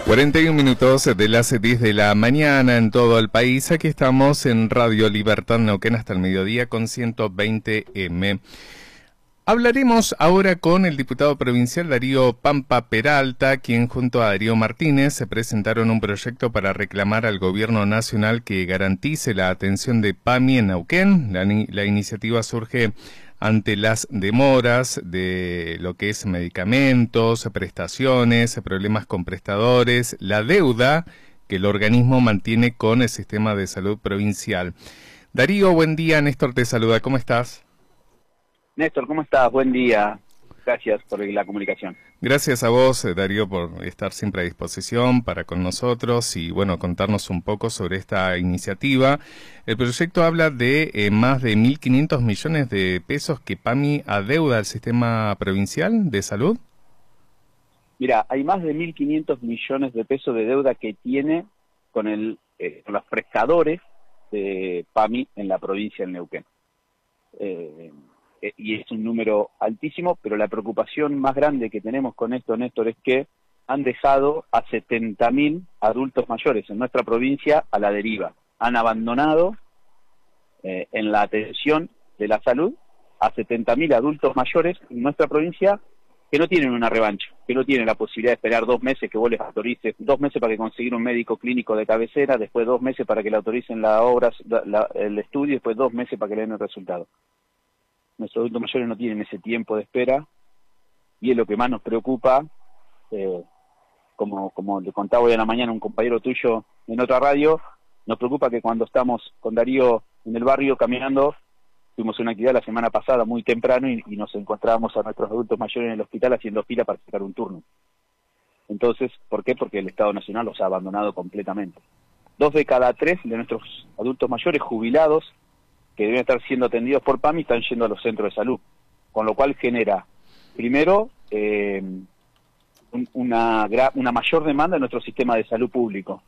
41 minutos de las 10 de la mañana en todo el país. Aquí estamos en Radio Libertad Neuquén hasta el mediodía con 120M. Hablaremos ahora con el diputado provincial Darío Pampa Peralta, quien junto a Darío Martínez se presentaron un proyecto para reclamar al gobierno nacional que garantice la atención de PAMI en Neuquén. La iniciativa surge ante las demoras de lo que es medicamentos, prestaciones, problemas con prestadores, la deuda que el organismo mantiene con el sistema de salud provincial. Darío, buen día. Néstor te saluda. ¿Cómo estás? Néstor, ¿cómo estás? Buen día. Gracias por la comunicación. Gracias a vos, Darío, por estar siempre a disposición para con nosotros y, bueno, contarnos un poco sobre esta iniciativa. El proyecto habla de más de 1.500 millones de pesos que PAMI adeuda al sistema provincial de salud. Mira, hay más de 1.500 millones de pesos de deuda que tiene con los prestadores de PAMI en la provincia de Neuquén. Y es un número altísimo, pero la preocupación más grande que tenemos con esto, Néstor, es que han dejado a 70.000 adultos mayores en nuestra provincia a la deriva. Han abandonado en la atención de la salud a 70.000 adultos mayores en nuestra provincia que no tienen una revancha, que no tienen la posibilidad de esperar 2 meses que vos les autorices, 2 meses para que conseguir un médico clínico de cabecera, después 2 meses para que le autoricen el estudio, después 2 meses para que le den el resultado. Nuestros adultos mayores no tienen ese tiempo de espera y es lo que más nos preocupa. Como le contaba hoy a la mañana un compañero tuyo en otra radio, nos preocupa que cuando estamos con Darío en el barrio caminando, tuvimos una actividad la semana pasada muy temprano y nos encontrábamos a nuestros adultos mayores en el hospital haciendo fila para sacar un turno. Entonces, ¿por qué? Porque el Estado Nacional los ha abandonado completamente. 2 de cada 3 de nuestros adultos mayores jubilados que deben estar siendo atendidos por PAMI están yendo a los centros de salud, con lo cual genera, primero, una mayor demanda en nuestro sistema de salud público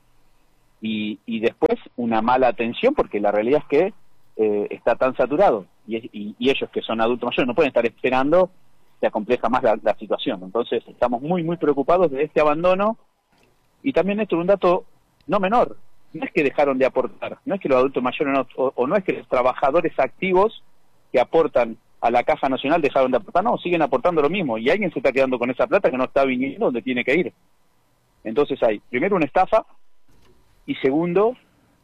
y después una mala atención, porque la realidad es que está tan saturado y ellos que son adultos mayores no pueden estar esperando, se acompleja más la situación. Entonces estamos muy preocupados de este abandono y también esto es un dato no menor. No es que dejaron de aportar, no es que los adultos mayores o no es que los trabajadores activos que aportan a la Caja Nacional dejaron de aportar, no, siguen aportando lo mismo y alguien se está quedando con esa plata que no está viniendo donde tiene que ir. Entonces hay, primero, una estafa y segundo,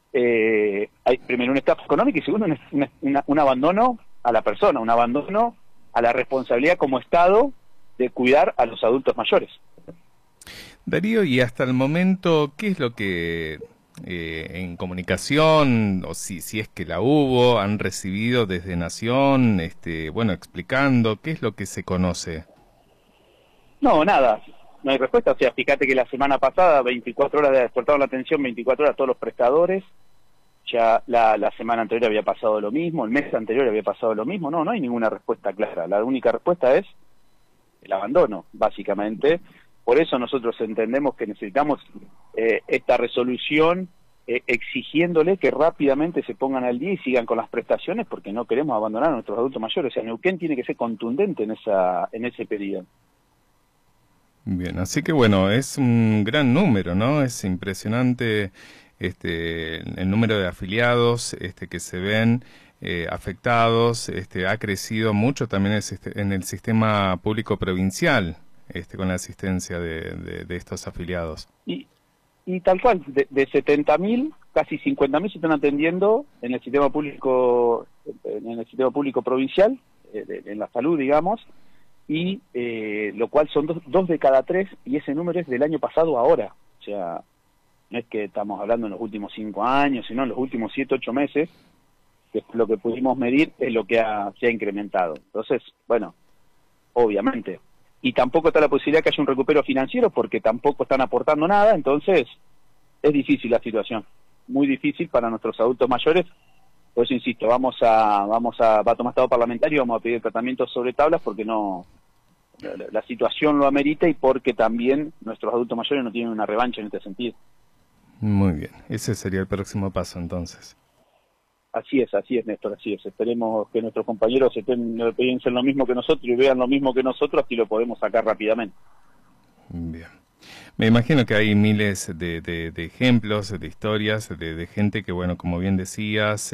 hay primero una estafa económica y segundo un abandono a la persona, un abandono a la responsabilidad como Estado de cuidar a los adultos mayores. Darío, y hasta el momento, ¿qué es lo que en comunicación, o si es que la hubo, han recibido desde Nación, bueno, explicando qué es lo que se conoce? No, nada, no hay respuesta. O sea, fíjate que la semana pasada 24 horas cortaron la atención, 24 horas a todos los prestadores. Ya la semana anterior había pasado lo mismo, el mes anterior había pasado lo mismo. No hay ninguna respuesta clara. La única respuesta es el abandono, básicamente. Por eso nosotros entendemos que necesitamos esta resolución exigiéndole que rápidamente se pongan al día y sigan con las prestaciones, porque no queremos abandonar a nuestros adultos mayores. O sea, Neuquén tiene que ser contundente en ese pedido. Bien, así que bueno, es un gran número, ¿no? Es impresionante el número de afiliados que se ven afectados. Ha crecido mucho también en el sistema público provincial. Con la asistencia de estos afiliados. Y tal cual, de 70.000, casi 50.000 se están atendiendo en el sistema público provincial, en la salud, digamos, y lo cual son 2 de cada 3, y ese número es del año pasado a ahora. O sea, no es que estamos hablando en los últimos 5 años, sino en los últimos 7, 8 meses, que es lo que pudimos medir, es lo que se ha incrementado. Entonces, bueno, obviamente. Y tampoco está la posibilidad que haya un recupero financiero porque tampoco están aportando nada, entonces es difícil la situación, muy difícil para nuestros adultos mayores. Por eso insisto, va a tomar estado parlamentario, vamos a pedir tratamientos sobre tablas porque la situación lo amerita y porque también nuestros adultos mayores no tienen una revancha en este sentido. Muy bien, ese sería el próximo paso entonces. Así es, Néstor, así es. Esperemos que nuestros compañeros piensen lo mismo que nosotros y vean lo mismo que nosotros, así lo podemos sacar rápidamente. Bien. Me imagino que hay miles de ejemplos, de historias, de gente que, bueno, como bien decías,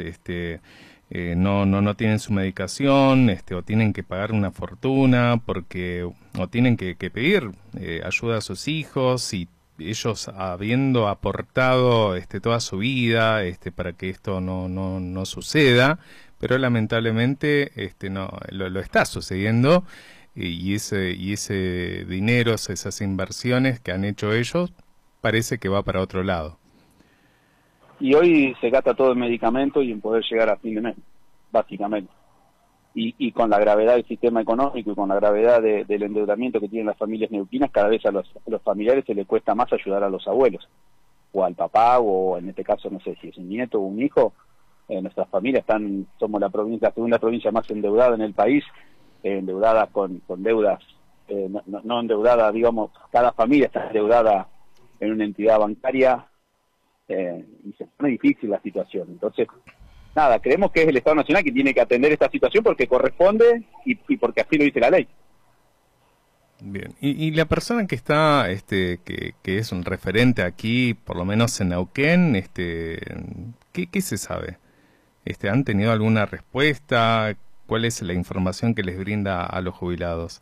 no tienen su medicación, o tienen que pagar una fortuna porque, o tienen que pedir ayuda a sus hijos, y ellos habiendo aportado toda su vida para que esto no suceda, pero lamentablemente no lo está sucediendo, y ese dinero, esas inversiones que han hecho ellos, parece que va para otro lado. Y hoy se gasta todo en medicamentos y en poder llegar a fin de mes, básicamente. Y con la gravedad del sistema económico y con la gravedad del endeudamiento que tienen las familias neuquinas, cada vez a los familiares se les cuesta más ayudar a los abuelos, o al papá, o en este caso, no sé si es un nieto o un hijo. Nuestras familias somos la segunda provincia más endeudada en el país, endeudada con deudas, no endeudada, digamos, cada familia está endeudada en una entidad bancaria, y se pone difícil la situación. Entonces, nada, creemos que es el Estado Nacional que tiene que atender esta situación porque corresponde y porque así lo dice la ley. Bien, y la persona que está, que es un referente aquí, por lo menos en Neuquén, ¿qué se sabe? ¿Han tenido alguna respuesta? ¿Cuál es la información que les brinda a los jubilados?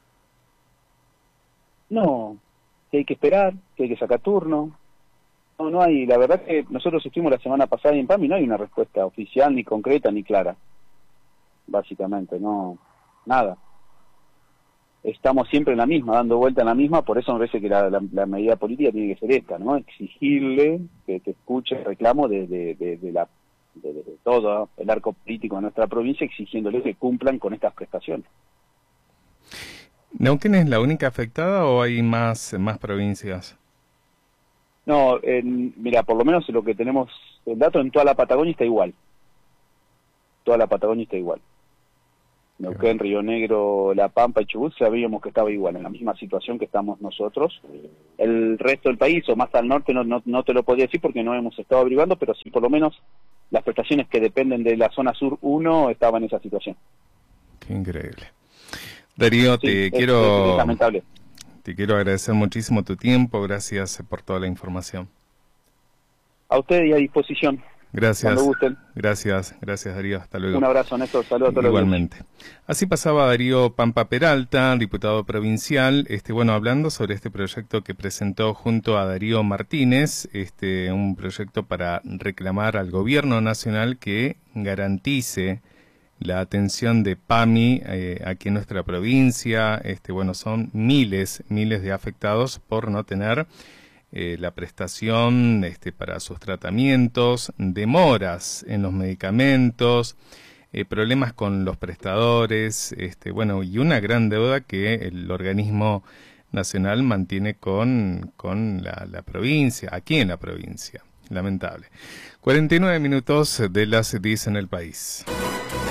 No, que hay que esperar, que hay que sacar turno. No hay, la verdad que nosotros estuvimos la semana pasada en PAMI, no hay una respuesta oficial, ni concreta, ni clara. Básicamente, no, nada. Estamos siempre en la misma, dando vuelta en la misma, por eso me parece que la medida política tiene que ser esta, ¿no? Exigirle que escuche el reclamo de todo el arco político de nuestra provincia, exigiéndole que cumplan con estas prestaciones. ¿Neuquén es la única afectada o hay más provincias? No, mira, por lo menos lo que tenemos, el dato en toda la Patagonia está igual. Toda la Patagonia está igual. Neuquén, Río Negro, La Pampa y Chubut sabíamos que estaba igual, en la misma situación que estamos nosotros. El resto del país, o más al norte, no te lo podría decir porque no hemos estado averiguando, pero sí por lo menos las prestaciones que dependen de la zona sur 1 estaban en esa situación. Qué increíble. Darío, sí, es lamentable. Te quiero agradecer muchísimo tu tiempo, gracias por toda la información. A usted y a disposición. Gracias. Cuando gusten. Gracias Darío, hasta luego. Un abrazo, Néstor, saludos a todos. Igualmente. Así pasaba Darío Pampa Peralta, diputado provincial, hablando sobre este proyecto que presentó junto a Darío Martínez, un proyecto para reclamar al gobierno nacional que garantice la atención de PAMI aquí en nuestra provincia. Son miles de afectados por no tener la prestación para sus tratamientos, demoras en los medicamentos, problemas con los prestadores, y una gran deuda que el organismo nacional mantiene con la provincia, aquí en la provincia. Lamentable. 49 minutos de las 10 en el país.